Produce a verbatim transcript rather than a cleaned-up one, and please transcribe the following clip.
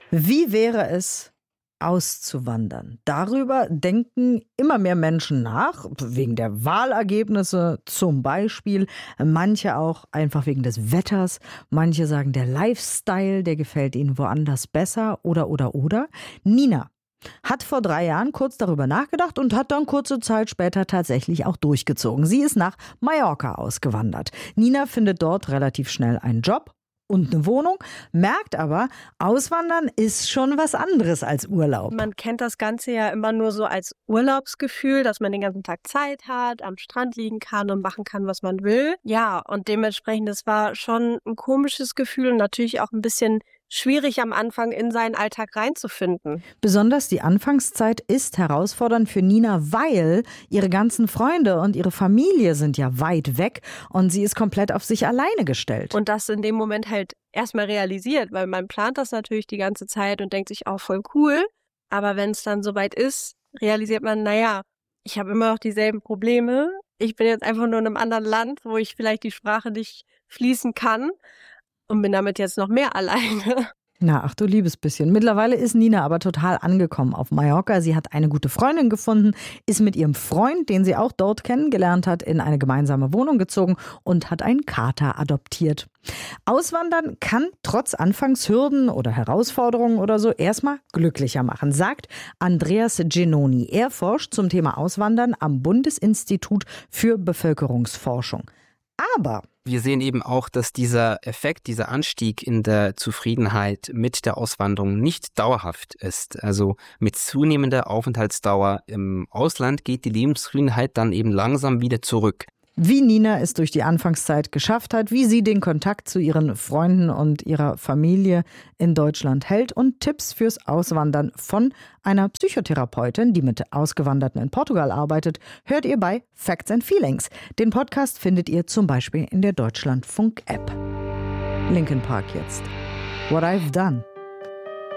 Wie wäre es, auszuwandern? Darüber denken immer mehr Menschen nach, wegen der Wahlergebnisse zum Beispiel. Manche auch einfach wegen des Wetters. Manche sagen, der Lifestyle, der gefällt ihnen woanders besser oder, oder, oder. Nina hat vor drei Jahren kurz darüber nachgedacht und hat dann kurze Zeit später tatsächlich auch durchgezogen. Sie ist nach Mallorca ausgewandert. Nina findet dort relativ schnell einen Job und eine Wohnung, merkt aber, Auswandern ist schon was anderes als Urlaub. Man kennt das Ganze ja immer nur so als Urlaubsgefühl, dass man den ganzen Tag Zeit hat, am Strand liegen kann und machen kann, was man will. Ja, und dementsprechend, das war schon ein komisches Gefühl und natürlich auch ein bisschen schwierig am Anfang in seinen Alltag reinzufinden. Besonders die Anfangszeit ist herausfordernd für Nina, weil ihre ganzen Freunde und ihre Familie sind ja weit weg und sie ist komplett auf sich alleine gestellt. Und das in dem Moment halt erstmal realisiert, weil man plant das natürlich die ganze Zeit und denkt sich auch voll cool. Aber wenn es dann soweit ist, realisiert man, naja, ich habe immer noch dieselben Probleme. Ich bin jetzt einfach nur in einem anderen Land, wo ich vielleicht die Sprache nicht fließen kann. Und bin damit jetzt noch mehr alleine. Na, ach du liebes bisschen. Mittlerweile ist Nina aber total angekommen auf Mallorca. Sie hat eine gute Freundin gefunden, ist mit ihrem Freund, den sie auch dort kennengelernt hat, in eine gemeinsame Wohnung gezogen und hat einen Kater adoptiert. Auswandern kann trotz Anfangshürden oder Herausforderungen oder so erstmal glücklicher machen, sagt Andreas Genoni. Er forscht zum Thema Auswandern am Bundesinstitut für Bevölkerungsforschung. Aber wir sehen eben auch, dass dieser Effekt, dieser Anstieg in der Zufriedenheit mit der Auswanderung nicht dauerhaft ist. Also mit zunehmender Aufenthaltsdauer im Ausland geht die Lebenszufriedenheit dann eben langsam wieder zurück. Wie Nina es durch die Anfangszeit geschafft hat, wie sie den Kontakt zu ihren Freunden und ihrer Familie in Deutschland hält und Tipps fürs Auswandern von einer Psychotherapeutin, die mit Ausgewanderten in Portugal arbeitet, hört ihr bei Facts and Feelings. Den Podcast findet ihr zum Beispiel in der Deutschlandfunk-App. Linkin Park jetzt. What I've Done.